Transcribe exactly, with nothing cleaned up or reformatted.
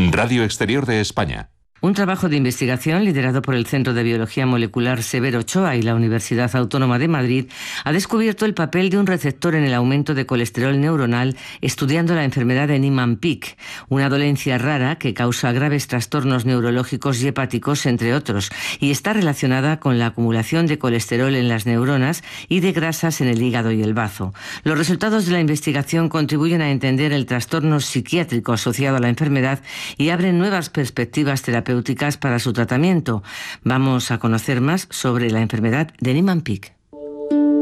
Radio Exterior de España. Un trabajo de investigación liderado por el Centro de Biología Molecular Severo Ochoa y la Universidad Autónoma de Madrid ha descubierto el papel de un receptor en el aumento de colesterol neuronal estudiando la enfermedad de Niemann-Pick, una dolencia rara que causa graves trastornos neurológicos y hepáticos, entre otros, y está relacionada con la acumulación de colesterol en las neuronas y de grasas en el hígado y el bazo. Los resultados de la investigación contribuyen a entender el trastorno psiquiátrico asociado a la enfermedad y abren nuevas perspectivas terapéuticas para su tratamiento. Vamos a conocer más sobre la enfermedad de Niemann-Pick.